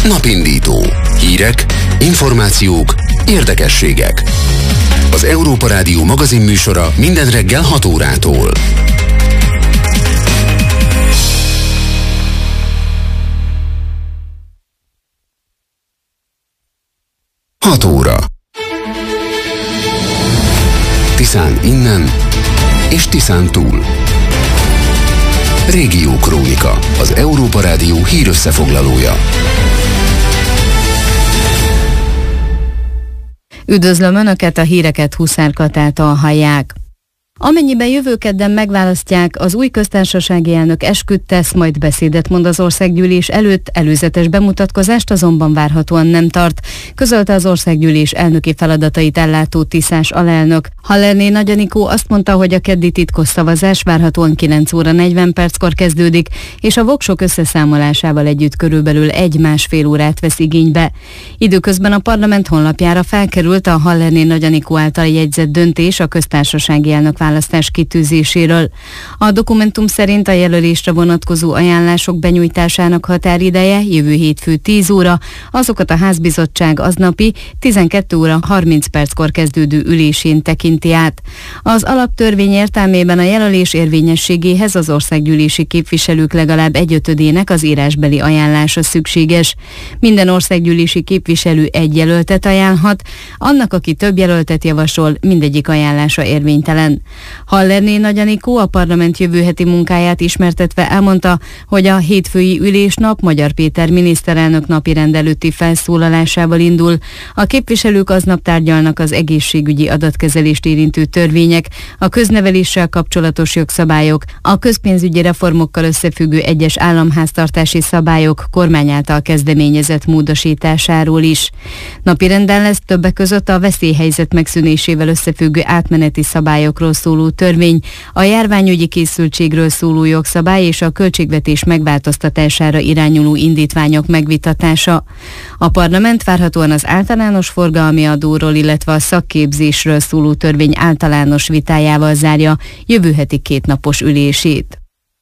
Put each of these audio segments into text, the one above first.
Napindító. Hírek, információk, érdekességek. Az Európa Rádió magazinműsora minden reggel 6 órától. Hat óra. Tiszán innen és Tiszán túl. Régió Krónika, az Európa Rádió hírösszefoglalója. Üdvözlöm Önöket, a híreket Huszár Katától hallják. Amennyiben jövő kedden megválasztják, az új köztársasági elnök esküt tesz, majd beszédet mond az országgyűlés előtt, előzetes bemutatkozást azonban várhatóan nem tart, közölte az országgyűlés elnöki feladatait ellátó tiszás alelnök. Hallerné Nagy Anikó azt mondta, hogy a keddi titkos szavazás várhatóan 9 óra 40 perckor kezdődik, és a voksok összeszámolásával együtt körülbelül 1-1,5 órát vesz igénybe. Időközben a parlament honlapjára felkerült a Hallerné Nagy Anikó által jegyzett döntés a köztársasági elnök választás kitűzéséről. A dokumentum szerint a jelölésre vonatkozó ajánlások benyújtásának határideje jövő hétfő 10 óra, azokat a házbizottság aznapi 12 óra 30 perckor kezdődő ülésén tekinti át. Az alaptörvény értelmében a jelölés érvényességéhez az országgyűlési képviselők legalább 1/5-ének az írásbeli ajánlása szükséges. Minden országgyűlési képviselő egy jelöltet ajánlhat, annak, aki több jelöltet javasol, mindegyik ajánlása érvénytelen. Hallerné Nagy Anikó a parlament jövő heti munkáját ismertetve elmondta, hogy a hétfői ülésnap Magyar Péter miniszterelnök napirend előtti felszólalásával indul. A képviselők aznap tárgyalnak az egészségügyi adatkezelést érintő törvények, a közneveléssel kapcsolatos jogszabályok, a közpénzügyi reformokkal összefüggő egyes államháztartási szabályok kormány által kezdeményezett módosításáról is. Napirenden lesz többek között a veszélyhelyzet megszűnésével összefüggő átmeneti szabályokról szóló törvény, a járványügyi készültségről szóló jogszabály és a költségvetés megváltoztatására irányuló indítványok megvitatása. A parlament várhatóan az általános forgalmi adóról, illetve a szakképzésről szóló törvény általános vitájával zárja jövő heti 2 napos ülését.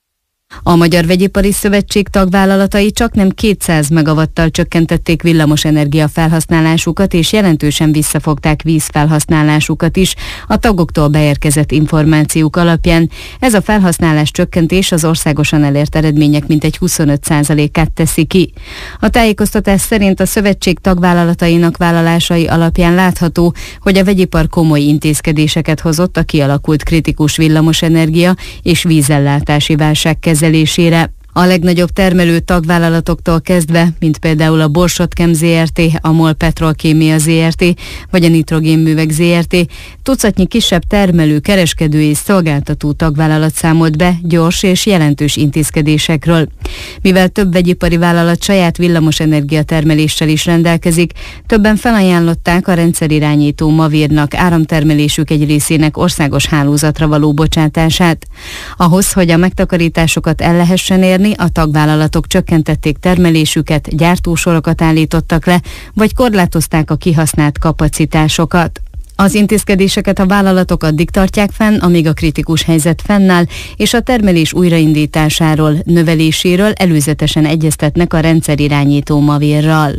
A Magyar Vegyipari Szövetség tagvállalatai csaknem 200 megawattal csökkentették villamosenergia felhasználásukat, és jelentősen visszafogták vízfelhasználásukat is a tagoktól beérkezett információk alapján. Ez a felhasználás csökkentés az országosan elért eredmények mintegy 25%-át teszi ki. A tájékoztatás szerint a szövetség tagvállalatainak vállalásai alapján látható, hogy a vegyipar komoly intézkedéseket hozott a kialakult kritikus villamosenergia és vízellátási válság kezelésére. A legnagyobb termelő tagvállalatoktól kezdve, mint például a Borsod-Chem Zrt., a MOL Petrolkémia Zrt. Vagy a Nitrogénművek Zrt. Tucatnyi kisebb termelő, kereskedő és szolgáltató tagvállalat számolt be gyors és jelentős intézkedésekről. Mivel több vegyipari vállalat saját villamosenergia termeléssel is rendelkezik, többen felajánlották a rendszerirányító Mavírnak áramtermelésük egy részének országos hálózatra való bocsátását. Ahhoz, hogy a megtakarításokat el lehessen érni, a tagvállalatok csökkentették termelésüket, gyártósorokat állítottak le, vagy korlátozták a kihasznált kapacitásokat. Az intézkedéseket a vállalatok addig tartják fenn, amíg a kritikus helyzet fennáll, és a termelés újraindításáról, növeléséről előzetesen egyeztetnek a rendszerirányító Mavírral.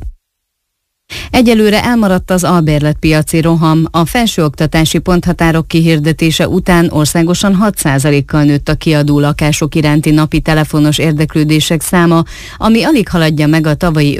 Egyelőre elmaradt az albérletpiaci roham. A felsőoktatási ponthatárok kihirdetése után országosan 6%-kal nőtt a kiadó lakások iránti napi telefonos érdeklődések száma, ami alig haladja meg a tavalyi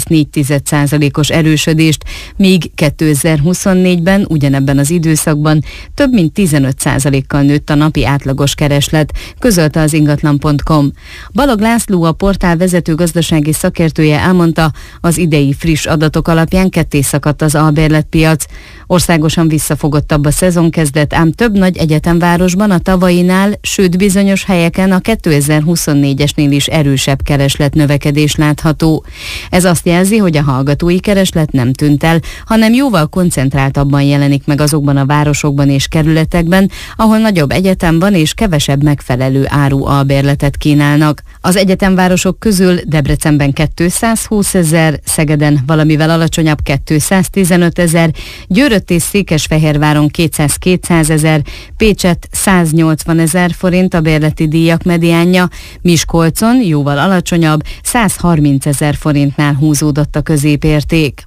5,4%-os erősödést, míg 2024-ben ugyanebben az időszakban több mint 15%-kal nőtt a napi átlagos kereslet, közölte az ingatlan.com. Balog László, a portál vezető gazdasági szakértője elmondta, az idei friss adatok alapján ketté szakadt az albérletpiac. Országosan visszafogottabb a szezonkezdet, ám több nagy egyetemvárosban a tavainál, sőt bizonyos helyeken a 2024-esnél is erősebb keresletnövekedés látható. Ez azt jelzi, hogy a hallgatói kereslet nem tűnt el, hanem jóval koncentráltabban jelenik meg azokban a városokban és kerületekben, ahol nagyobb egyetem van és kevesebb megfelelő áru albérletet kínálnak. Az egyetemvárosok közül Debrecenben 220 000, Szegeden valamivel alacsonyabb legalacsonyabb 215 000, Győrött és Székesfehérváron 200-200 000, Pécsett 180 000 forint a bérleti díjak mediánja, Miskolcon jóval alacsonyabb, 130 000 forintnál húzódott a középérték.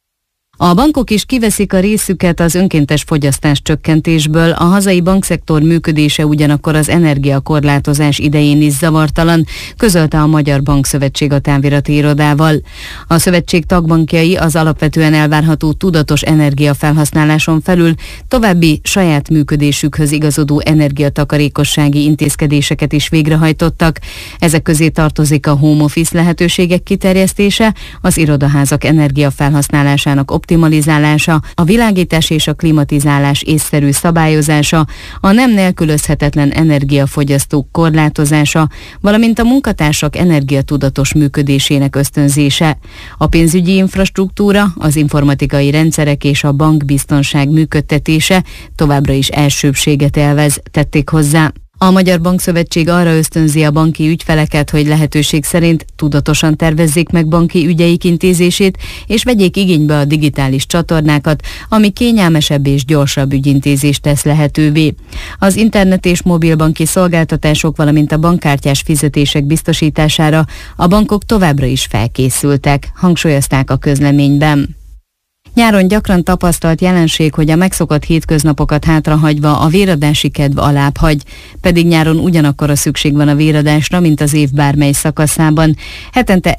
A bankok is kiveszik a részüket az önkéntes fogyasztás csökkentésből, a hazai bankszektor működése ugyanakkor az energiakorlátozás idején is zavartalan, közölte a Magyar Bankszövetség a távirati irodával. A szövetség tagbankjai az alapvetően elvárható tudatos energiafelhasználáson felül további saját működésükhöz igazodó energiatakarékossági intézkedéseket is végrehajtottak. Ezek közé tartozik a home office lehetőségek kiterjesztése, az irodaházak energiafelhasználásának optimalizálása, a világítás és a klimatizálás észszerű szabályozása, a nem nélkülözhetetlen energiafogyasztók korlátozása, valamint a munkatársak energiatudatos működésének ösztönzése. A pénzügyi infrastruktúra, az informatikai rendszerek és a bankbiztonság működtetése továbbra is elsőbbséget élvez, tették hozzá. A Magyar Bankszövetség arra ösztönzi a banki ügyfeleket, hogy lehetőség szerint tudatosan tervezzék meg banki ügyeik intézését, és vegyék igénybe a digitális csatornákat, ami kényelmesebb és gyorsabb ügyintézést tesz lehetővé. Az internet és mobilbanki szolgáltatások, valamint a bankkártyás fizetések biztosítására a bankok továbbra is felkészültek, hangsúlyozták a közleményben. Nyáron gyakran tapasztalt jelenség, hogy a megszokott hétköznapokat hátrahagyva a véradási kedv alább hagy, pedig nyáron ugyanakkor szükség van a véradásra, mint az év bármely szakaszában. Hetente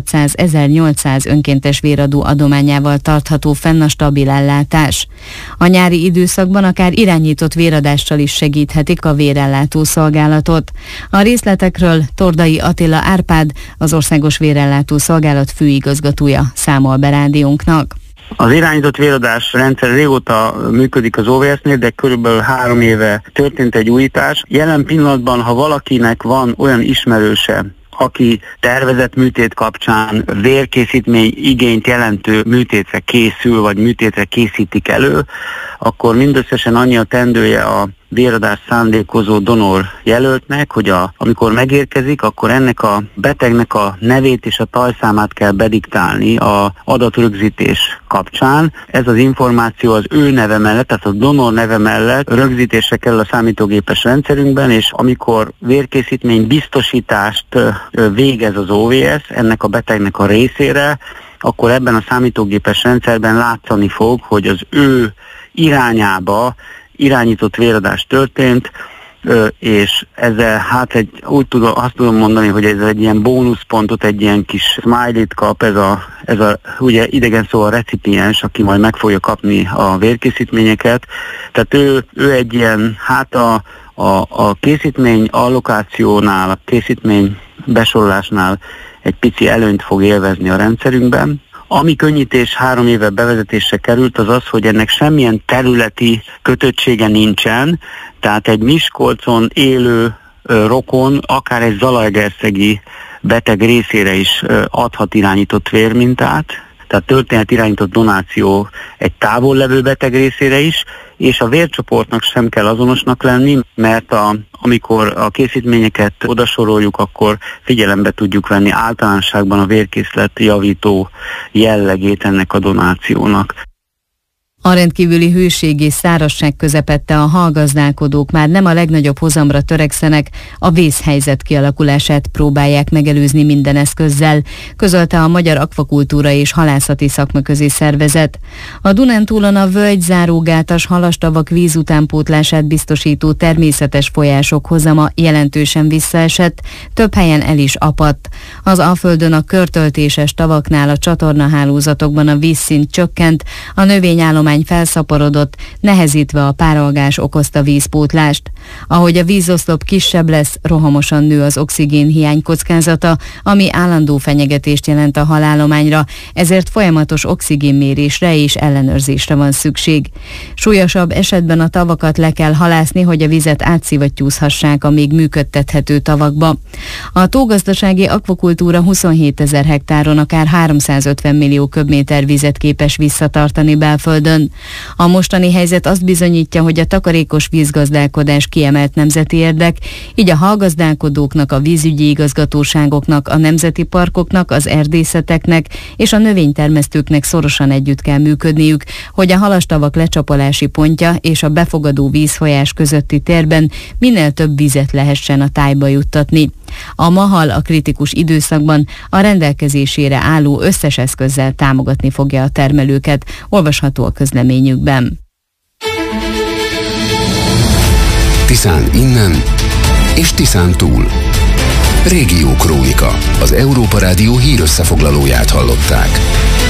1600-1800 önkéntes véradó adományával tartható fenn a stabil ellátás. A nyári időszakban akár irányított véradással is segíthetik a vérellátó szolgálatot. A részletekről Tordai Attila Árpád, az Országos Vérellátó Szolgálat főigazgatója számol be rádiónknak. Az irányított véradás rendszer régóta működik az OVS-nél, de körülbelül 3 éve történt egy újítás. Jelen pillanatban, ha valakinek van olyan ismerőse, aki tervezett műtét kapcsán vérkészítmény igényt jelentő műtétre készül, vagy műtétre készítik elő, akkor mindösszesen annyi a teendője a véradást szándékozó donor jelöltnek, hogy amikor megérkezik, akkor ennek a betegnek a nevét és a tajszámát kell bediktálni a adatrögzítés kapcsán. Ez az információ az ő neve mellett, tehát a donor neve mellett rögzítésre kerül a számítógépes rendszerünkben, és amikor vérkészítmény biztosítást végez az OVS ennek a betegnek a részére, akkor ebben a számítógépes rendszerben látszani fog, hogy az ő irányába irányított véradás történt, és ezzel azt tudom mondani, hogy ez egy ilyen bónuszpontot, egy ilyen kis smiley-t kap ez a ugye idegen szó a recipiens, aki majd meg fogja kapni a vérkészítményeket. Tehát ő egy ilyen, a készítmény allokációnál, a készítmény besorolásnál egy pici előnyt fog élvezni a rendszerünkben. Ami könnyítés 3 éve bevezetésre került, az az, hogy ennek semmilyen területi kötöttsége nincsen, tehát egy Miskolcon élő rokon, akár egy zalaegerszegi beteg részére is adhat irányított vérmintát, tehát történet irányított donáció egy távol levő beteg részére is, és a vércsoportnak sem kell azonosnak lenni, mert amikor a készítményeket odasoroljuk, akkor figyelembe tudjuk venni általánosságban a vérkészlet javító jellegét ennek a donációnak. A rendkívüli hőség és szárazság közepette a hallgazdálkodók már nem a legnagyobb hozamra törekszenek, a vészhelyzet kialakulását próbálják megelőzni minden eszközzel, közölte a Magyar Akvakultúra és Halászati Szakmaközi Szervezet. A Dunántúlon a völgyzárógátas halastavak vízutánpótlását biztosító természetes folyások hozama jelentősen visszaesett, több helyen el is apadt. Az Alföldön a körtöltéses tavaknál a csatornahálózatokban a vízszint csökkent, a növényállomány felszaporodott, nehezítve a párolgás okozta vízpótlást. Ahogy a vízoszlop kisebb lesz, rohamosan nő az oxigénhiány kockázata, ami állandó fenyegetést jelent a halállományra, ezért folyamatos oxigénmérésre és ellenőrzésre van szükség. Súlyosabb esetben a tavakat le kell halászni, hogy a vizet átszivattyúzhassák a még működtethető tavakba. A tógazdasági akvakultúra 27 000 hektáron akár 350 millió köbméter vizet képes visszatartani belföldön. Tiszánon. A mostani helyzet azt bizonyítja, hogy a takarékos vízgazdálkodás kiemelt nemzeti érdek, így a hallgazdálkodóknak, a vízügyi igazgatóságoknak, a nemzeti parkoknak, az erdészeteknek és a növénytermesztőknek szorosan együtt kell működniük, hogy a halastavak lecsapolási pontja és a befogadó vízfolyás közötti térben minél több vizet lehessen a tájba juttatni. A MAHAL a kritikus időszakban a rendelkezésére álló összes eszközzel támogatni fogja a termelőket, olvasható a közleményükben. Tiszán innen és Tiszán túl. Régió Krónika, az Európa Rádió hírösszefoglalóját hallották.